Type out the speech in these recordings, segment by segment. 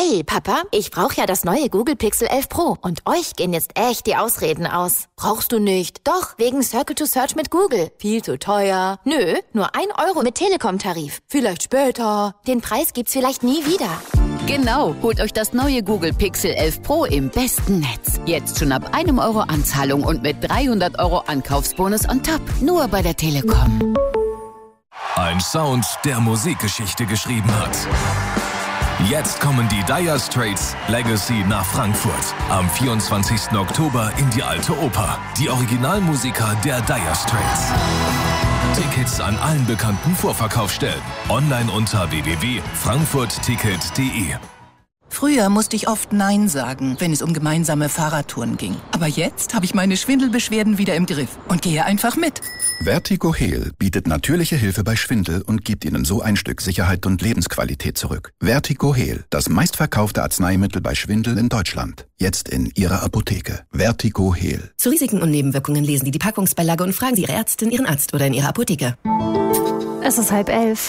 Hey, Papa, ich brauche ja das neue Google Pixel 11 Pro und euch gehen jetzt echt die Ausreden aus. Brauchst du nicht? Doch, wegen Circle to Search mit Google. Viel zu teuer. Nö, nur 1 Euro mit Telekom-Tarif. Vielleicht später. Den Preis gibt's vielleicht nie wieder. Genau, holt euch das neue Google Pixel 11 Pro im besten Netz. Jetzt schon ab 1 Euro Anzahlung und mit 300 Euro Ankaufsbonus on top. Nur bei der Telekom. Ein Sound, der Musikgeschichte geschrieben hat. Jetzt kommen die Dire Straits Legacy nach Frankfurt. Am 24. Oktober in die Alte Oper. Die Originalmusiker der Dire Straits. Tickets an allen bekannten Vorverkaufsstellen. Online unter www.frankfurtticket.de. Früher musste ich oft Nein sagen, wenn es um gemeinsame Fahrradtouren ging. Aber jetzt habe ich meine Schwindelbeschwerden wieder im Griff und gehe einfach mit. Vertigo Heal bietet natürliche Hilfe bei Schwindel und gibt Ihnen so ein Stück Sicherheit und Lebensqualität zurück. Vertigo Heal, das meistverkaufte Arzneimittel bei Schwindel in Deutschland. Jetzt in Ihrer Apotheke. Vertigo Heal. Zu Risiken und Nebenwirkungen lesen Sie die Packungsbeilage und fragen Sie Ihre Ärztin, Ihren Arzt oder in Ihrer Apotheke. Es ist 10:30.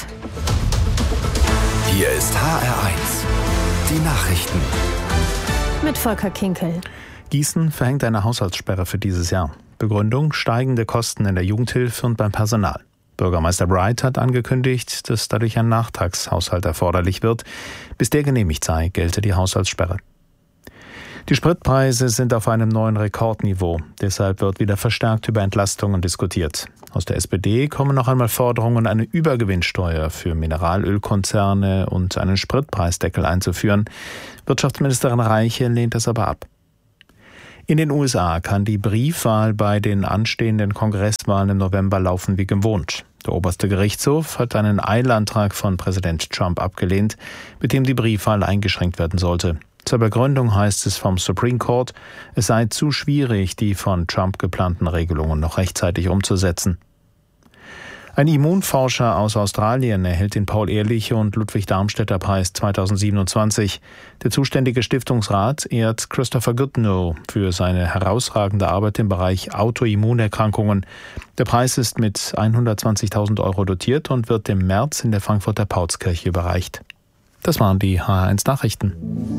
Hier ist HR1. Die Nachrichten. Mit Volker Kinkel. Gießen verhängt eine Haushaltssperre für dieses Jahr. Begründung: steigende Kosten in der Jugendhilfe und beim Personal. Bürgermeister Bright hat angekündigt, dass dadurch ein Nachtragshaushalt erforderlich wird. Bis der genehmigt sei, gelte die Haushaltssperre. Die Spritpreise sind auf einem neuen Rekordniveau. Deshalb wird wieder verstärkt über Entlastungen diskutiert. Aus der SPD kommen noch einmal Forderungen, eine Übergewinnsteuer für Mineralölkonzerne und einen Spritpreisdeckel einzuführen. Wirtschaftsministerin Reiche lehnt das aber ab. In den USA kann die Briefwahl bei den anstehenden Kongresswahlen im November laufen wie gewohnt. Der oberste Gerichtshof hat einen Eilantrag von Präsident Trump abgelehnt, mit dem die Briefwahl eingeschränkt werden sollte. Zur Begründung heißt es vom Supreme Court, es sei zu schwierig, die von Trump geplanten Regelungen noch rechtzeitig umzusetzen. Ein Immunforscher aus Australien erhält den Paul-Ehrlich- und Ludwig-Darmstädter-Preis 2027. Der zuständige Stiftungsrat ehrt Christopher Goodnow für seine herausragende Arbeit im Bereich Autoimmunerkrankungen. Der Preis ist mit 120.000 Euro dotiert und wird im März in der Frankfurter Paulskirche überreicht. Das waren die HR1 Nachrichten.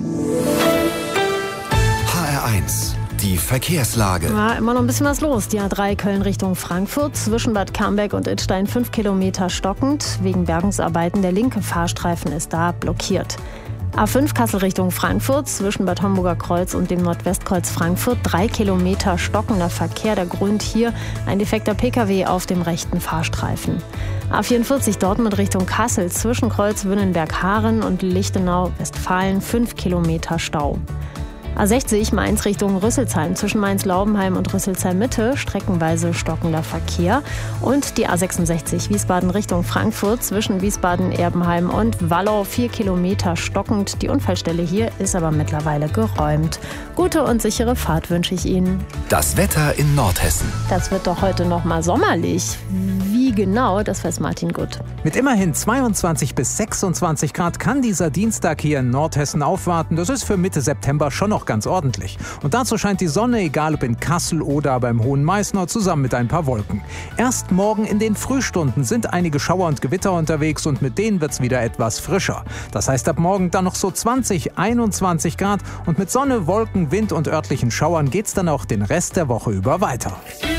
HR1, die Verkehrslage. Ja, immer noch ein bisschen was los. Die A3 Köln Richtung Frankfurt, zwischen Bad Camberg und Idstein 5 Kilometer stockend. Wegen Bergungsarbeiten, der linke Fahrstreifen ist da blockiert. A5 Kassel Richtung Frankfurt, zwischen Bad Homburger Kreuz und dem Nordwestkreuz Frankfurt 3 Kilometer stockender Verkehr. Der Grund hier ein defekter Pkw auf dem rechten Fahrstreifen. A44 Dortmund Richtung Kassel, zwischen Kreuz Wünnenberg-Haaren und Lichtenau Westfalen 5 Kilometer Stau. A60 Mainz Richtung Rüsselsheim, zwischen Mainz-Laubenheim und Rüsselsheim-Mitte streckenweise stockender Verkehr. Und die A66 Wiesbaden Richtung Frankfurt, zwischen Wiesbaden-Erbenheim und Wallau 4 Kilometer stockend. Die Unfallstelle hier ist aber mittlerweile geräumt. Gute und sichere Fahrt wünsche ich Ihnen. Das Wetter in Nordhessen. Das wird doch heute noch mal sommerlich. Wie genau, das weiß Martin Gutt. Mit immerhin 22 bis 26 Grad kann dieser Dienstag hier in Nordhessen aufwarten. Das ist für Mitte September schon noch ganz ordentlich. Und dazu scheint die Sonne, egal ob in Kassel oder beim Hohen Meißner, zusammen mit ein paar Wolken. Erst morgen in den Frühstunden sind einige Schauer und Gewitter unterwegs und mit denen wird es wieder etwas frischer. Das heißt ab morgen dann noch so 20, 21 Grad und mit Sonne, Wolken, Wind und örtlichen Schauern geht's dann auch den Rest der Woche über weiter.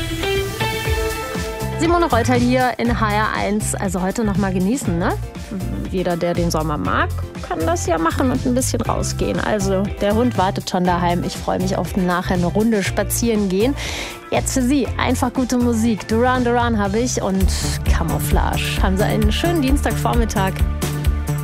Simone Reuter hier in HR1. Also heute noch mal genießen, ne? Jeder, der den Sommer mag, kann das ja machen und ein bisschen rausgehen. Also der Hund wartet schon daheim. Ich freue mich auf nachher eine Runde spazieren gehen. Jetzt für Sie einfach gute Musik. Duran Duran habe ich und Camouflage. Haben Sie einen schönen Dienstagvormittag.